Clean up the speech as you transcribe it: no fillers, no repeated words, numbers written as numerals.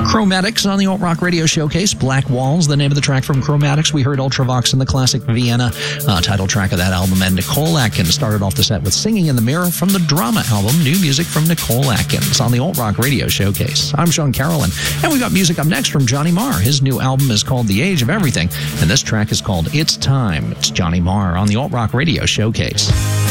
Chromatics on the Alt Rock Radio Showcase. Black Walls, the name of the track from Chromatics. We heard Ultravox and the classic Vienna, title track of that album. And Nicole Atkins started off the set with Singing in the Mirror from the Drama album. New music from Nicole Atkins on the Alt Rock Radio Showcase. I'm Sean Carolyn, and we got music up next from Johnny Marr. His new album is called The Age of Everything, and this track is called It's Time. It's Johnny Marr on the Alt Rock Radio Showcase.